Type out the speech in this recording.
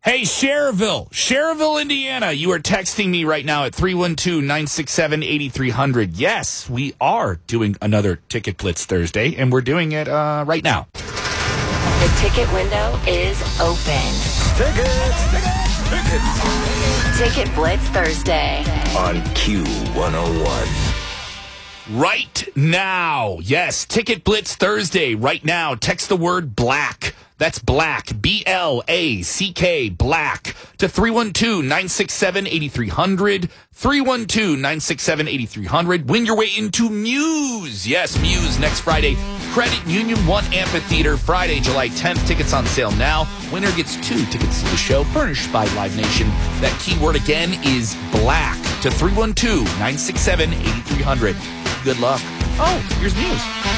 Hey, Cherville, Indiana, you are texting me right now at 312-967-8300. Yes, we are doing another Ticket Blitz Thursday, and we're doing it right now. The ticket window is open. Tickets! Ticket Blitz Thursday. On Q101. Right now. Yes, Ticket Blitz Thursday. Right now. Text the word black. That's black. B-L-A-C-K. Black. To 312-967-8300. 312-967-8300. Win your way into Muse. Yes, Muse next Friday. Credit Union 1 Amphitheater. Friday, July 10th. Tickets on sale now. Winner gets 2 tickets to the show. Furnished by Live Nation. That keyword again is black. To 312-967-8300. Good luck. Oh, here's Muse.